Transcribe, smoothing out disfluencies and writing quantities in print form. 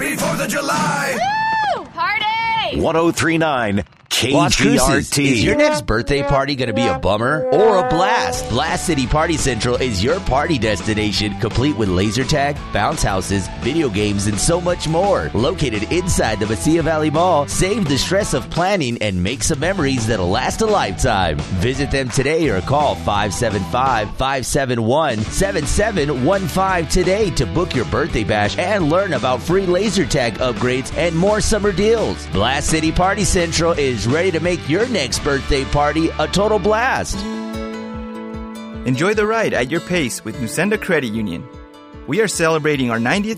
Happy 4th of July! Woo! Party! 1039 Las Cruces, KGRT. is your next birthday party going to be a bummer or a blast? Blast City Party Central is your party destination, complete with laser tag, bounce houses, video games, and so much more. Located inside the Mesilla Valley Mall, save the stress of planning and make some memories that'll last a lifetime. Visit them today or call 575-571-7715 today to book your birthday bash and learn about free laser tag upgrades and more summer deals. Blast City Party Central is ready to make your next birthday party a total blast. Enjoy the ride at your pace with Nusenda Credit Union. We are celebrating our 90th